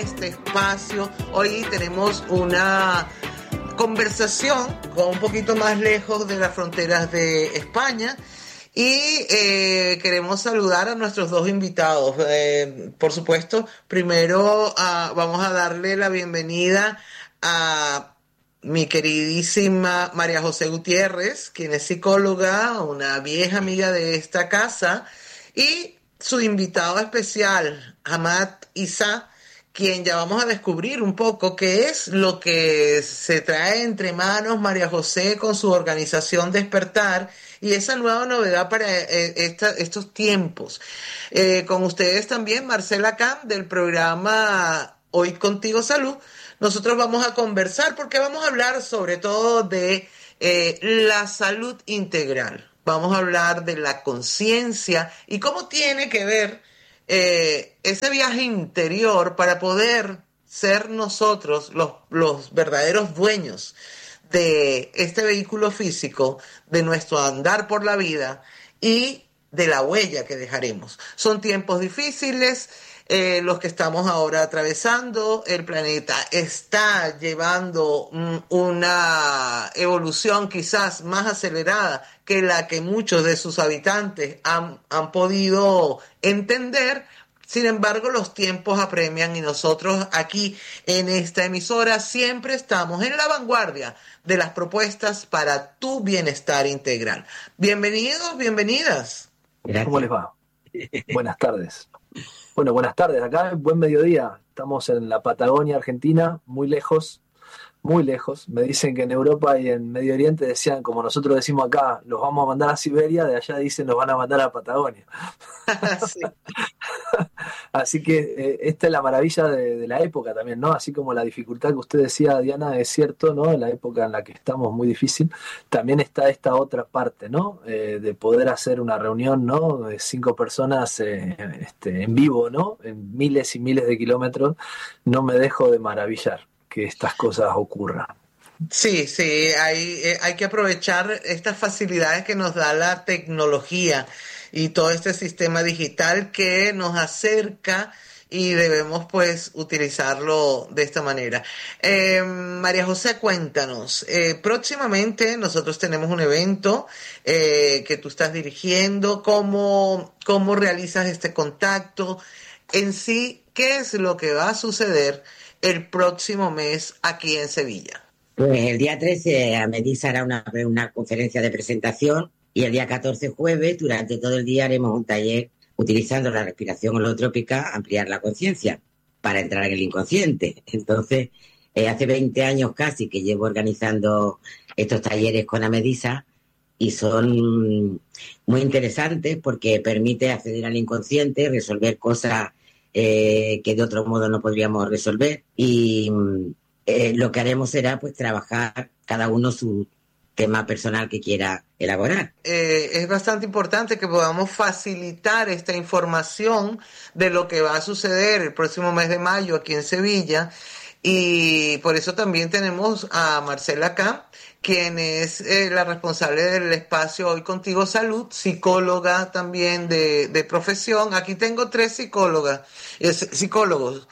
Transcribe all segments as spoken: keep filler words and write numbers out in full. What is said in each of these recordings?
este espacio. Hoy tenemos una conversación con un poquito más lejos de las fronteras de España y eh, queremos saludar a nuestros dos invitados. Eh, por supuesto, primero uh, vamos a darle la bienvenida a mi queridísima María José Gutiérrez, quien es psicóloga, una vieja amiga de esta casa, y su invitado especial, Ahmad Isa, quien ya vamos a descubrir un poco qué es lo que se trae entre manos María José con su organización Despertar y esa nueva novedad para eh, esta, estos tiempos. Eh, con ustedes también Marcela Camp del programa Hoy Contigo Salud. Nosotros vamos a conversar porque vamos a hablar sobre todo de eh, la salud integral. Vamos a hablar de la conciencia y cómo tiene que ver eh, ese viaje interior para poder ser nosotros los, los verdaderos dueños de este vehículo físico, de nuestro andar por la vida y de la huella que dejaremos. Son tiempos difíciles. Eh, los que estamos ahora atravesando, el planeta está llevando mm, una evolución quizás más acelerada que la que muchos de sus habitantes han, han podido entender. Sin embargo, los tiempos apremian y nosotros aquí en esta emisora siempre estamos en la vanguardia de las propuestas para tu bienestar integral. Bienvenidos, bienvenidas. Gracias. ¿Cómo les va? Buenas tardes. Bueno, buenas tardes, acá buen mediodía, estamos en la Patagonia Argentina, muy lejos, muy lejos, me dicen que en Europa y en Medio Oriente decían, como nosotros decimos acá, los vamos a mandar a Siberia, de allá dicen los van a mandar a Patagonia. Sí. Así que eh, esta es la maravilla de, de la época también, ¿no? Así como la dificultad que usted decía, Diana, es cierto, ¿no? La época en la que estamos muy difícil, también está esta otra parte, ¿no? Eh, de poder hacer una reunión, ¿no? De cinco personas eh, este, en vivo, ¿no? En miles y miles de kilómetros, no me dejo de maravillar que estas cosas ocurran. Sí, sí, hay, eh, hay que aprovechar estas facilidades que nos da la tecnología y todo este sistema digital que nos acerca y debemos pues utilizarlo de esta manera. Eh, María José, cuéntanos, eh, próximamente nosotros tenemos un evento eh, que tú estás dirigiendo, ¿cómo, cómo realizas este contacto? En sí, ¿qué es lo que va a suceder el próximo mes aquí en Sevilla? Pues el día trece Amedisa hará una, una conferencia de presentación y el día catorce, jueves, durante todo el día haremos un taller utilizando la respiración holotrópica, ampliar la conciencia para entrar en el inconsciente. Entonces, eh, hace veinte años casi que llevo organizando estos talleres con Amedisa y son muy interesantes porque permite acceder al inconsciente, resolver cosas eh, que de otro modo no podríamos resolver y eh, lo que haremos será pues trabajar cada uno su tema personal que quiera elaborar. Eh, es bastante importante que podamos facilitar esta información de lo que va a suceder el próximo mes de mayo aquí en Sevilla y por eso también tenemos a Marcela Camp, quien es eh, la responsable del espacio Hoy Contigo Salud, psicóloga también de, de profesión. Aquí tengo tres psicólogas, eh, psicólogos.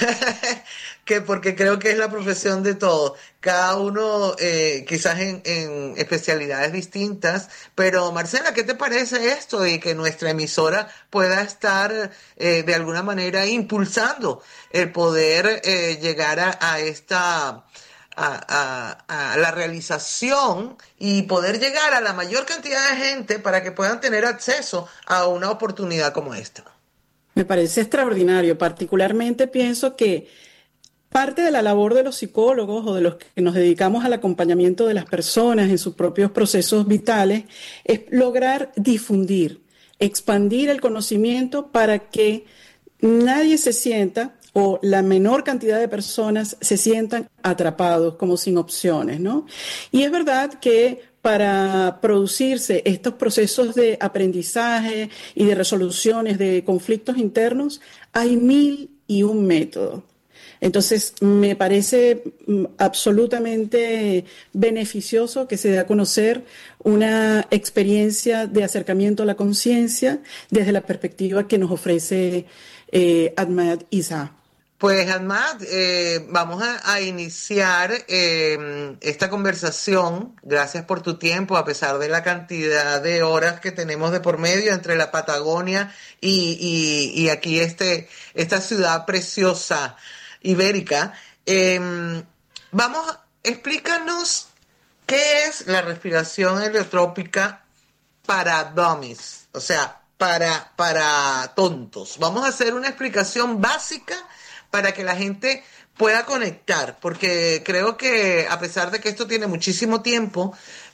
que porque creo que es la profesión de todos, cada uno eh, quizás en, en especialidades distintas, pero Marcela, ¿qué te parece esto? Y que nuestra emisora pueda estar eh, de alguna manera impulsando el poder eh, llegar a, a esta a, a, a la realización y poder llegar a la mayor cantidad de gente para que puedan tener acceso a una oportunidad como esta. Me parece extraordinario, particularmente pienso que parte de la labor de los psicólogos o de los que nos dedicamos al acompañamiento de las personas en sus propios procesos vitales es lograr difundir, expandir el conocimiento para que nadie se sienta o la menor cantidad de personas se sientan atrapados como sin opciones, ¿no? Y es verdad que para producirse estos procesos de aprendizaje y de resoluciones de conflictos internos hay mil y un métodos. Entonces, me parece absolutamente beneficioso que se dé a conocer una experiencia de acercamiento a la conciencia desde la perspectiva que nos ofrece eh, Ahmad Isa. Pues Ahmad, eh, vamos a, a iniciar eh, esta conversación. Gracias por tu tiempo, a pesar de la cantidad de horas que tenemos de por medio entre la Patagonia y, y, y aquí este, esta ciudad preciosa ibérica. Eh, vamos, explícanos qué es la respiración heliotrópica para dummies, o sea, para, para tontos. Vamos a hacer una explicación básica para que la gente pueda conectar, porque creo que a pesar de que esto tiene muchísimo tiempo,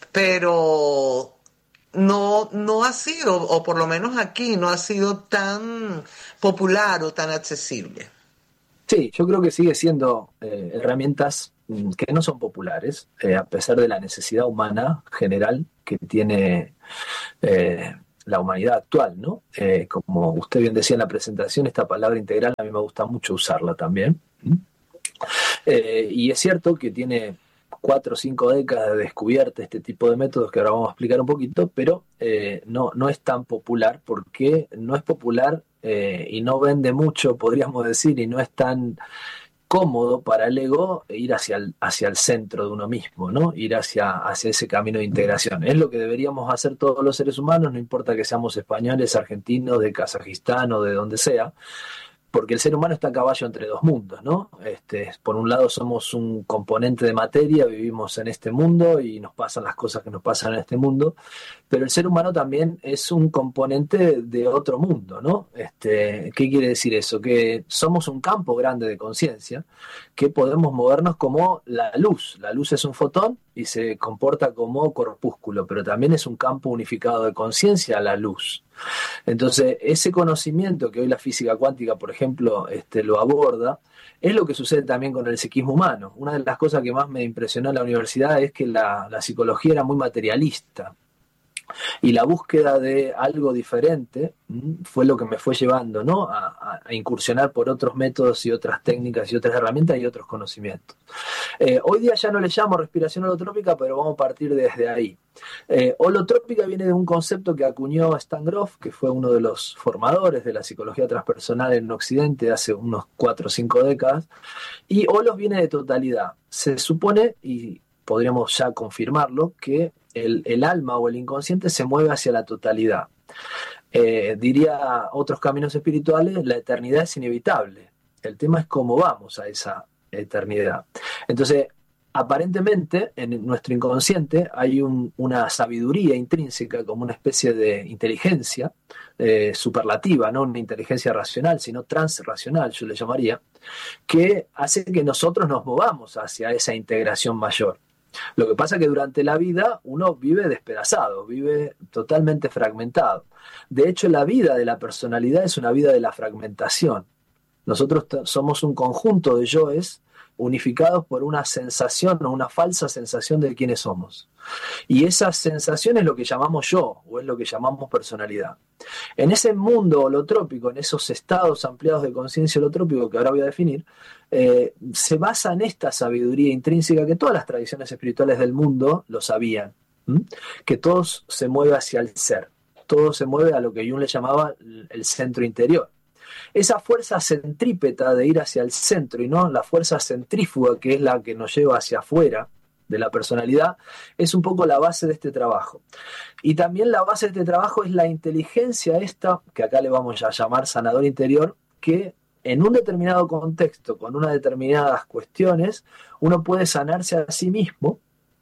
pero no, no ha sido, o por lo menos aquí, no ha sido tan popular o tan accesible. Sí, yo creo que sigue siendo eh, herramientas que no son populares, eh, a pesar de la necesidad humana general que tiene eh, la humanidad actual, ¿no? Eh, como usted bien decía en la presentación, esta palabra integral a mí me gusta mucho usarla también. ¿Mm? Eh, y es cierto que tiene cuatro o cinco décadas de descubierta este tipo de métodos que ahora vamos a explicar un poquito, pero eh, no, no es tan popular porque no es popular eh, y no vende mucho, podríamos decir, y no es tan cómodo para el ego ir hacia el, hacia el centro de uno mismo, ¿no? Ir hacia, hacia ese camino de integración. Es lo que deberíamos hacer todos los seres humanos, no importa que seamos españoles, argentinos, de Kazajistán o de donde sea, porque el ser humano está a caballo entre dos mundos, ¿no? Este, por un lado somos un componente de materia, vivimos en este mundo y nos pasan las cosas que nos pasan en este mundo, pero el ser humano también es un componente de otro mundo, ¿no? Este, ¿qué quiere decir eso? Que somos un campo grande de conciencia, que podemos movernos como la luz. La luz es un fotón y se comporta como corpúsculo, pero también es un campo unificado de conciencia, la luz. Entonces, ese conocimiento que hoy la física cuántica, por ejemplo, este, lo aborda, es lo que sucede también con el psiquismo humano. Una de las cosas que más me impresionó en la universidad es que la, la psicología era muy materialista. Y la búsqueda de algo diferente ¿m? fue lo que me fue llevando, ¿no? a, a incursionar por otros métodos y otras técnicas y otras herramientas y otros conocimientos. Eh, hoy día ya no le llamo respiración holotrópica, pero vamos a partir desde ahí. Eh, holotrópica viene de un concepto que acuñó Stan Grof, que fue uno de los formadores de la psicología transpersonal en Occidente hace unos cuatro o cinco décadas, y holos viene de totalidad. Se supone, y podríamos ya confirmarlo, que el, el alma o el inconsciente se mueve hacia la totalidad. Eh, diría otros caminos espirituales, la eternidad es inevitable. El tema es cómo vamos a esa eternidad. Entonces, aparentemente, en nuestro inconsciente hay un, una sabiduría intrínseca, como una especie de inteligencia eh, superlativa, no una inteligencia racional, sino transracional, yo le llamaría, que hace que nosotros nos movamos hacia esa integración mayor. Lo que pasa es que durante la vida uno vive despedazado, vive totalmente fragmentado. De hecho, la vida de la personalidad es una vida de la fragmentación. Nosotros t- somos un conjunto de yoes unificados por una sensación o una falsa sensación de quiénes somos. Y esa sensación es lo que llamamos yo, o es lo que llamamos personalidad. En ese mundo holotrópico, en esos estados ampliados de conciencia holotrópico que ahora voy a definir, eh, se basa en esta sabiduría intrínseca que todas las tradiciones espirituales del mundo lo sabían, ¿m? Que todo se mueve hacia el ser, todo se mueve a lo que Jung le llamaba el centro interior. Esa fuerza centrípeta de ir hacia el centro y no la fuerza centrífuga que es la que nos lleva hacia afuera de la personalidad, es un poco la base de este trabajo. Y también la base de este trabajo es la inteligencia esta, que acá le vamos a llamar sanador interior, que en un determinado contexto, con unas determinadas cuestiones, uno puede sanarse a sí mismo,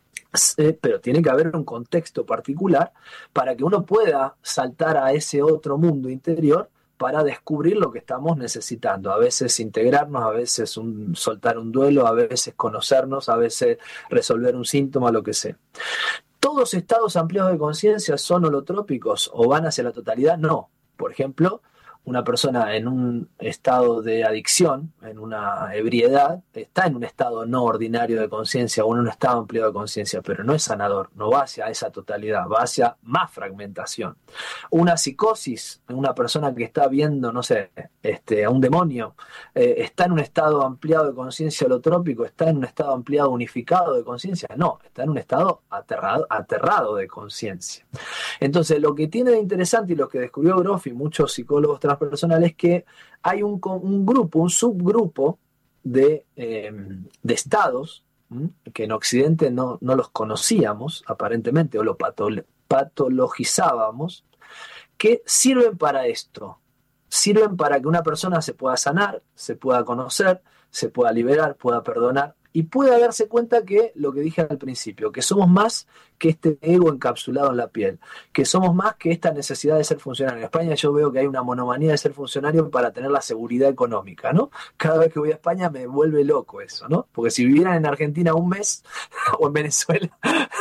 eh, pero tiene que haber un contexto particular para que uno pueda saltar a ese otro mundo interior para descubrir lo que estamos necesitando. A veces integrarnos, a veces un, soltar un duelo, a veces conocernos, a veces resolver un síntoma, lo que sea. ¿Todos estados ampliados de conciencia son holotrópicos o van hacia la totalidad? No. Por ejemplo, una persona en un estado de adicción, en una ebriedad, está en un estado no ordinario de conciencia o en un estado ampliado de conciencia, pero no es sanador, no va hacia esa totalidad, va hacia más fragmentación. Una psicosis, una persona que está viendo, no sé, este, a un demonio, eh, está en un estado ampliado de conciencia holotrópico, está en un estado ampliado unificado de conciencia, no, está en un estado aterrado, aterrado de conciencia. Entonces, lo que tiene de interesante y lo que descubrió Grof y muchos psicólogos transpersonal es que hay un, un grupo, un subgrupo de, eh, de estados ¿m? que en Occidente no, no los conocíamos aparentemente o lo patolo- patologizábamos, que sirven para esto, sirven para que una persona se pueda sanar, se pueda conocer, se pueda liberar, pueda perdonar y pueda darse cuenta que lo que dije al principio, que somos más que este ego encapsulado en la piel, que somos más que esta necesidad de ser funcionario. En España yo veo que hay una monomanía de ser funcionario para tener la seguridad económica, ¿no? Cada vez que voy a España me vuelve loco eso, ¿no? Porque si vivieran en Argentina un mes o en Venezuela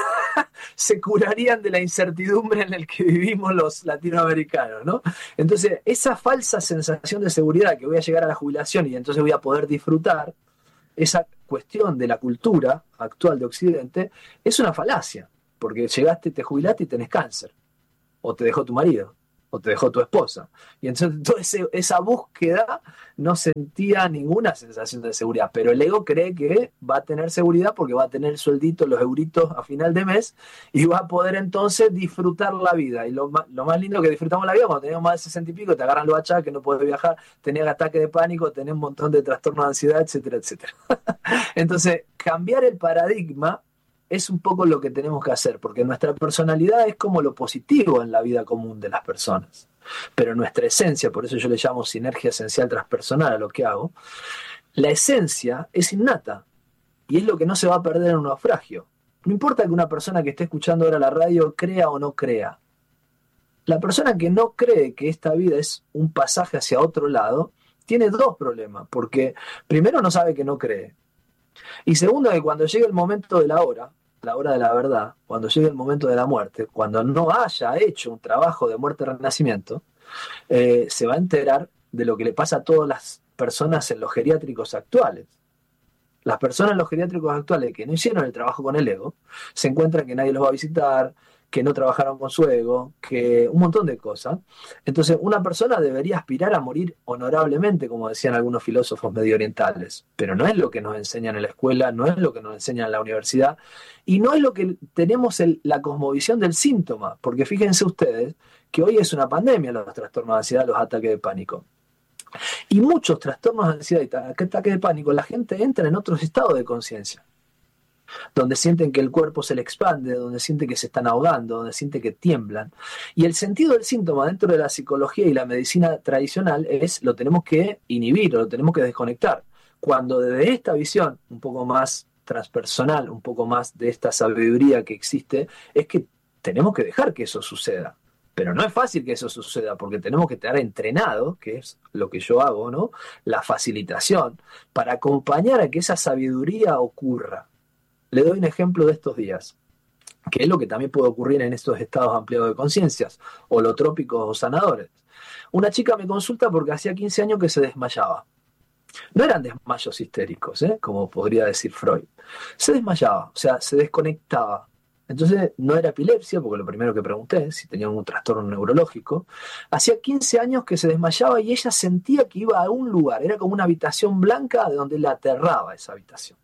se curarían de la incertidumbre en la que vivimos los latinoamericanos, ¿no? Entonces, esa falsa sensación de seguridad que voy a llegar a la jubilación y entonces voy a poder disfrutar, esa cuestión de la cultura actual de Occidente es una falacia, porque llegaste, te jubilaste y tenés cáncer, o te dejó tu marido, o te dejó tu esposa, y entonces toda ese, esa búsqueda no sentía ninguna sensación de seguridad, pero el ego cree que va a tener seguridad porque va a tener el sueldito, los euritos a final de mes, y va a poder entonces disfrutar la vida, y lo más, lo más lindo que disfrutamos la vida cuando tenemos más de sesenta y pico, te agarran los achaques, no puedes viajar, tenés ataque de pánico, tenés un montón de trastornos de ansiedad, etcétera, etcétera. Entonces, cambiar el paradigma es un poco lo que tenemos que hacer, porque nuestra personalidad es como lo positivo en la vida común de las personas. Pero nuestra esencia, por eso yo le llamo sinergia esencial transpersonal a lo que hago, la esencia es innata y es lo que no se va a perder en un naufragio. No importa que una persona que esté escuchando ahora la radio crea o no crea. La persona que no cree que esta vida es un pasaje hacia otro lado, tiene dos problemas, porque primero no sabe que no cree. Y segundo, que cuando llegue el momento de la hora, la hora de la verdad, cuando llegue el momento de la muerte, cuando no haya hecho un trabajo de muerte y renacimiento, eh, se va a enterar de lo que le pasa a todas las personas en los geriátricos actuales. Las personas en los geriátricos actuales que no hicieron el trabajo con el ego, se encuentran que nadie los va a visitar, que no trabajaron con su ego, que un montón de cosas. Entonces, una persona debería aspirar a morir honorablemente, como decían algunos filósofos medio orientales, pero no es lo que nos enseñan en la escuela, no es lo que nos enseñan en la universidad, y no es lo que tenemos el, la cosmovisión del síntoma, porque fíjense ustedes que hoy es una pandemia los trastornos de ansiedad, los ataques de pánico. Y muchos trastornos de ansiedad y ataques de pánico, la gente entra en otros estados de conciencia, donde sienten que el cuerpo se le expande, donde sienten que se están ahogando, donde sienten que tiemblan. Y el sentido del síntoma dentro de la psicología y la medicina tradicional es lo tenemos que inhibir, o lo tenemos que desconectar. Cuando desde esta visión un poco más transpersonal, un poco más de esta sabiduría que existe, es que tenemos que dejar que eso suceda. Pero no es fácil que eso suceda, porque tenemos que estar entrenados, que es lo que yo hago, ¿no? La facilitación, para acompañar a que esa sabiduría ocurra. Le doy un ejemplo de estos días, que es lo que también puede ocurrir en estos estados ampliados de conciencias, holotrópicos o sanadores. Una chica me consulta porque hacía quince años que se desmayaba. No eran desmayos histéricos, ¿eh? Como podría decir Freud. Se desmayaba, o sea, se desconectaba. Entonces no era epilepsia, porque lo primero que pregunté, si tenía un trastorno neurológico. Hacía quince años que se desmayaba y ella sentía que iba a un lugar, era como una habitación blanca de donde la aterraba esa habitación.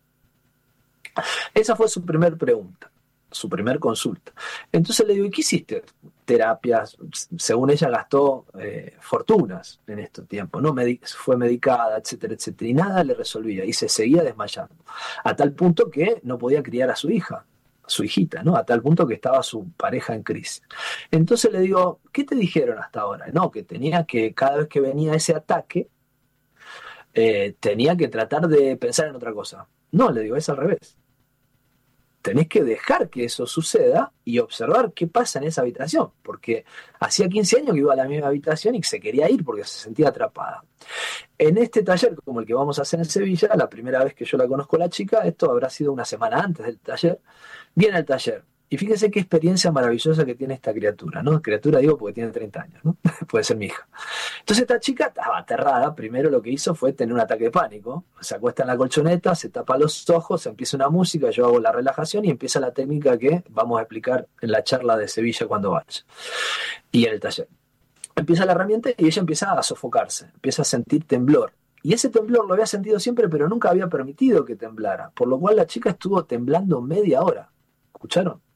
Esa fue su primer pregunta, su primer consulta. Entonces le digo, ¿y qué hiciste? Terapias, según ella gastó eh, fortunas en estos tiempos, ¿no? Medi- fue medicada, etcétera, etcétera, y nada le resolvía, y se seguía desmayando, a tal punto que no podía criar a su hija, a su hijita, ¿no? A tal punto que estaba su pareja en crisis. Entonces le digo, ¿qué te dijeron hasta ahora? No, que tenía que, cada vez que venía ese ataque, eh, tenía que tratar de pensar en otra cosa. No, le digo, es al revés. Tenés que dejar que eso suceda y observar qué pasa en esa habitación, porque hacía quince años que iba a la misma habitación y se quería ir porque se sentía atrapada. En este taller, como el que vamos a hacer en Sevilla, la primera vez que yo la conozco a la chica, esto habrá sido una semana antes del taller, viene al taller. Y fíjense qué experiencia maravillosa que tiene esta criatura, ¿no? Criatura digo porque tiene treinta años, ¿no? Puede ser mi hija. Entonces esta chica estaba aterrada. Primero lo que hizo fue tener un ataque de pánico. Se acuesta en la colchoneta, se tapa los ojos, empieza una música, yo hago la relajación y empieza la técnica que vamos a explicar en la charla de Sevilla cuando vaya. Y en el taller. Empieza la herramienta y ella empieza a sofocarse, empieza a sentir temblor. Y ese temblor lo había sentido siempre, pero nunca había permitido que temblara. Por lo cual la chica estuvo temblando media hora. ¿Escucharon?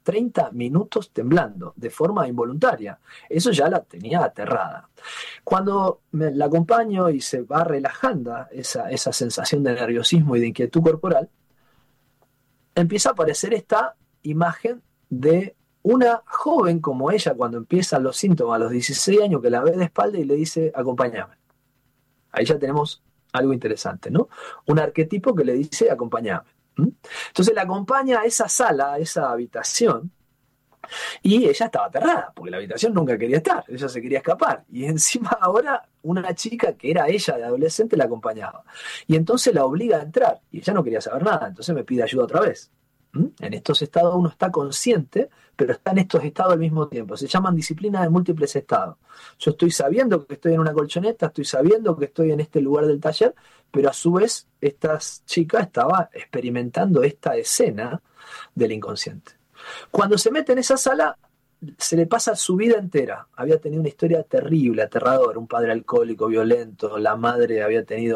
treinta minutos temblando de forma involuntaria. Eso ya la tenía aterrada. Cuando me, la acompaño y se va relajando esa, esa sensación de nerviosismo y de inquietud corporal, empieza a aparecer esta imagen de una joven como ella cuando empiezan los síntomas a los dieciséis años, que la ve de espalda y le dice, acompáñame. Ahí ya tenemos algo interesante, ¿no? Un arquetipo que le dice, acompáñame. ¿Mm? Entonces la acompaña a esa sala, a esa habitación, y ella estaba aterrada, porque la habitación nunca quería estar, ella se quería escapar. Y encima ahora una chica que era ella de adolescente la acompañaba. Y entonces la obliga a entrar, y ella no quería saber nada, entonces me pide ayuda otra vez. ¿Mm? En estos estados uno está consciente, pero está en estos estados al mismo tiempo. Se llaman disciplinas de múltiples estados. Yo estoy sabiendo que estoy en una colchoneta, estoy sabiendo que estoy en este lugar del taller, pero a su vez esta chica estaba experimentando esta escena del inconsciente. Cuando se mete en esa sala, se le pasa su vida entera. Había tenido una historia terrible, aterradora, un padre alcohólico, violento, la madre había tenido